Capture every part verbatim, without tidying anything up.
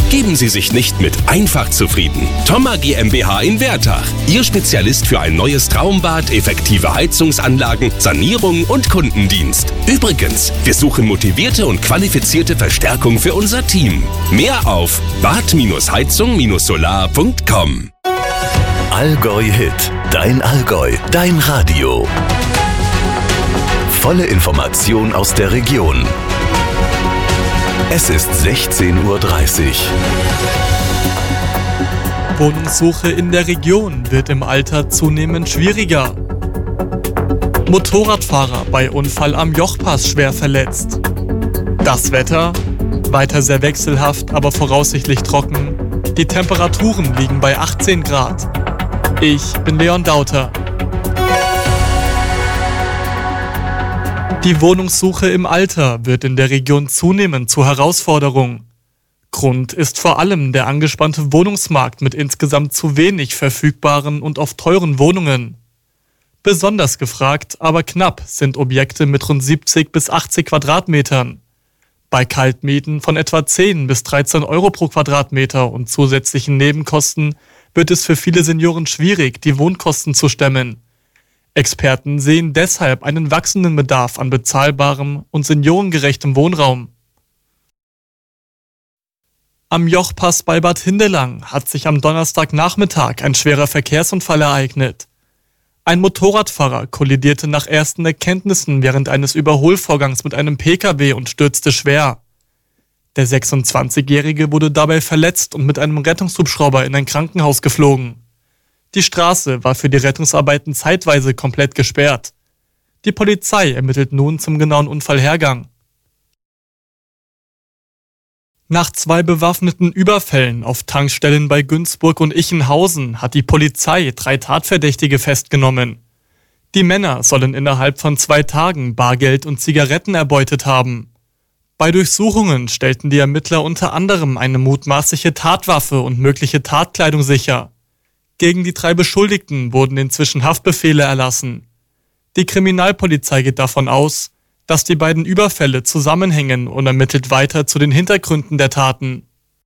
Geben Sie sich nicht mit einfach zufrieden. Thoma GmbH in Wertach. Ihr Spezialist für ein neues Traumbad, effektive Heizungsanlagen, Sanierung und Kundendienst. Übrigens, wir suchen motivierte und qualifizierte Verstärkung für unser Team. Mehr auf bad heizung solar punkt com. Allgäu Hit. Dein Allgäu. Dein Radio. Volle Information aus der Region. Es ist sechzehn Uhr dreißig. Wohnungssuche in der Region wird im Alter zunehmend schwieriger. Motorradfahrer bei Unfall am Jochpass schwer verletzt. Das Wetter? Weiter sehr wechselhaft, aber voraussichtlich trocken. Die Temperaturen liegen bei achtzehn Grad. Ich bin Leon Dauter. Die Wohnungssuche im Alter wird in der Region zunehmend zur Herausforderung. Grund ist vor allem der angespannte Wohnungsmarkt mit insgesamt zu wenig verfügbaren und oft teuren Wohnungen. Besonders gefragt, aber knapp, sind Objekte mit rund siebzig bis achtzig Quadratmetern. Bei Kaltmieten von etwa zehn bis dreizehn Euro pro Quadratmeter und zusätzlichen Nebenkosten wird es für viele Senioren schwierig, die Wohnkosten zu stemmen. Experten sehen deshalb einen wachsenden Bedarf an bezahlbarem und seniorengerechtem Wohnraum. Am Jochpass bei Bad Hindelang hat sich am Donnerstagnachmittag ein schwerer Verkehrsunfall ereignet. Ein Motorradfahrer kollidierte nach ersten Erkenntnissen während eines Überholvorgangs mit einem Pkw und stürzte schwer. Der sechsundzwanzigjährige wurde dabei verletzt und mit einem Rettungshubschrauber in ein Krankenhaus geflogen. Die Straße war für die Rettungsarbeiten zeitweise komplett gesperrt. Die Polizei ermittelt nun zum genauen Unfallhergang. Nach zwei bewaffneten Überfällen auf Tankstellen bei Günzburg und Ichenhausen hat die Polizei drei Tatverdächtige festgenommen. Die Männer sollen innerhalb von zwei Tagen Bargeld und Zigaretten erbeutet haben. Bei Durchsuchungen stellten die Ermittler unter anderem eine mutmaßliche Tatwaffe und mögliche Tatkleidung sicher. Gegen die drei Beschuldigten wurden inzwischen Haftbefehle erlassen. Die Kriminalpolizei geht davon aus, dass die beiden Überfälle zusammenhängen und ermittelt weiter zu den Hintergründen der Taten.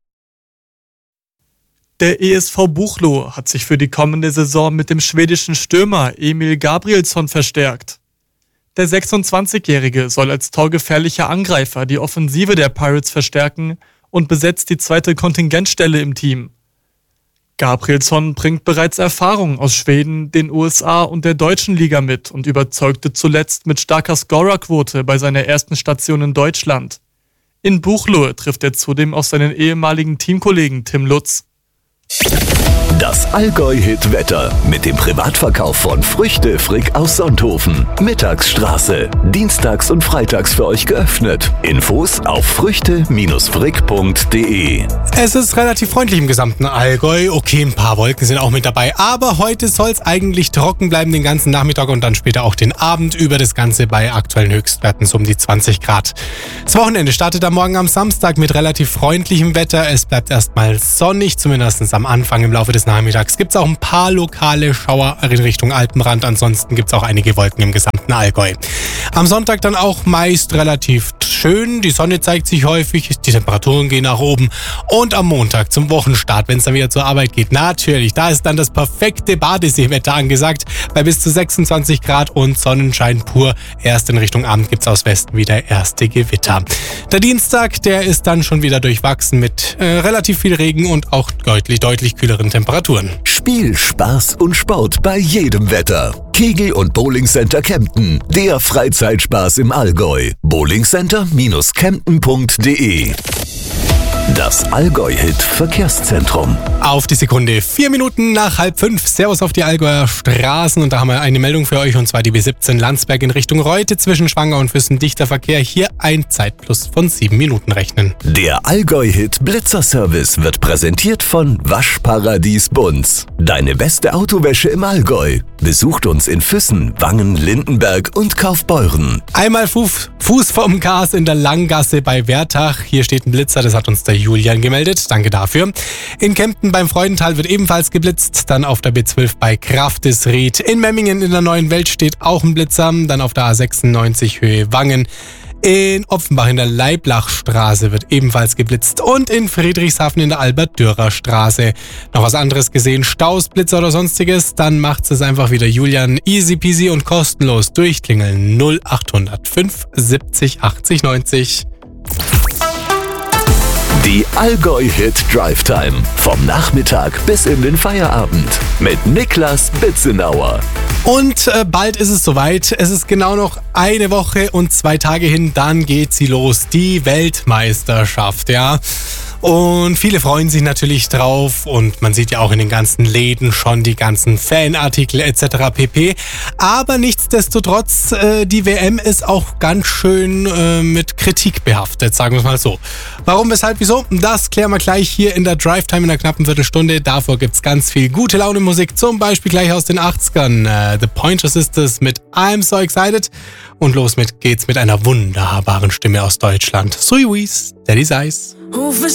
Der E S V Buchloe hat sich für die kommende Saison mit dem schwedischen Stürmer Emil Gabrielsson verstärkt. Der sechsundzwanzigjährige soll als torgefährlicher Angreifer die Offensive der Pirates verstärken und besetzt die zweite Kontingentstelle im Team. Gabrielsson bringt bereits Erfahrung aus Schweden, den U S A und der deutschen Liga mit und überzeugte zuletzt mit starker Scorerquote bei seiner ersten Station in Deutschland. In Buchloe trifft er zudem auf seinen ehemaligen Teamkollegen Tim Lutz. Das Allgäu-Hit-Wetter mit dem Privatverkauf von Früchte Frick aus Sonthofen. Mittagsstraße. Dienstags und freitags für euch geöffnet. Infos auf früchte frick punkt de. Es ist relativ freundlich im gesamten Allgäu. Okay, ein paar Wolken sind auch mit dabei. Aber heute soll es eigentlich trocken bleiben den ganzen Nachmittag und dann später auch den Abend über. Das Ganze bei aktuellen Höchstwerten so um die zwanzig Grad. Das Wochenende startet am Morgen am Samstag mit relativ freundlichem Wetter. Es bleibt erstmal sonnig, zumindest am Anfang. Im Laufe des Nachmittags gibt es auch ein paar lokale Schauer in Richtung Alpenrand. Ansonsten gibt es auch einige Wolken im gesamten Allgäu. Am Sonntag dann auch meist relativ schön. Die Sonne zeigt sich häufig, die Temperaturen gehen nach oben. Und am Montag zum Wochenstart, wenn es dann wieder zur Arbeit geht, natürlich, da ist dann das perfekte Badeseewetter angesagt. Bei bis zu sechsundzwanzig Grad und Sonnenschein pur. Erst in Richtung Abend gibt es aus Westen wieder erste Gewitter. Der Dienstag, der ist dann schon wieder durchwachsen mit äh, relativ viel Regen und auch deutlich, deutlich kühleren Temperaturen. Spiel, Spaß und Sport bei jedem Wetter. Kegel- und Bowlingcenter Kempten. Der Freizeitspaß im Allgäu. bowlingcenter Bindestrich kempten punkt de. Das Allgäu-Hit-Verkehrszentrum. Auf die Sekunde. Vier Minuten nach halb fünf. Servus auf die Allgäuer Straßen. Und da haben wir eine Meldung für euch. Und zwar die B siebzehn Landsberg in Richtung Reute zwischen Schwangau und Füssen. Dichter Verkehr. Hier ein Zeitplus von sieben Minuten rechnen. Der Allgäu-Hit Blitzerservice wird präsentiert von Waschparadies Bunz. Deine beste Autowäsche im Allgäu. Besucht uns in Füssen, Wangen, Lindenberg und Kaufbeuren. Einmal Fuß, Fuß vom Gas in der Langgasse bei Wertach. Hier steht ein Blitzer. Das hat uns der Julian gemeldet. Danke dafür. In Kempten beim Freudental wird ebenfalls geblitzt. Dann auf der B zwölf bei Kraftesried. In Memmingen in der Neuen Welt steht auch ein Blitzer. Dann auf der A sechsundneunzig Höhe Wangen. In Opfenbach in der Leiblachstraße wird ebenfalls geblitzt und in Friedrichshafen in der Albert-Dürer-Straße. Noch was anderes gesehen, Staus, Blitzer oder sonstiges? Dann macht's es einfach wieder Julian. Easy peasy und kostenlos durchklingeln null acht null fünf siebzig achtzig neunzig. Die Allgäu-Hit Drive Time. Vom Nachmittag bis in den Feierabend. Mit Niklas Bitzenauer. Und äh, bald ist es soweit. Es ist genau noch eine Woche und zwei Tage hin. Dann geht sie los. Die Weltmeisterschaft, ja. Und viele freuen sich natürlich drauf und man sieht ja auch in den ganzen Läden schon die ganzen Fanartikel et cetera pp. Aber nichtsdestotrotz, äh, die W M ist auch ganz schön äh, mit Kritik behaftet, sagen wir es mal so. Warum, weshalb, wieso? Das klären wir gleich hier in der Drive Time in einer knappen Viertelstunde. Davor gibt's ganz viel gute Laune Musik, zum Beispiel gleich aus den achtzigern. Äh, The Pointer Sisters mit I'm So Excited. Und los mit geht's mit einer wunderbaren Stimme aus Deutschland. Sui Wies, Daddy's Eyes.